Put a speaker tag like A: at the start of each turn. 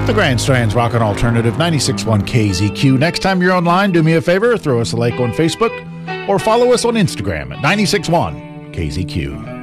A: The Grand Strand's Rockin' Alternative 96.1 KZQ. Next time you're online, do me a favor, throw us a like on Facebook or follow us on Instagram at 96.1 KZQ.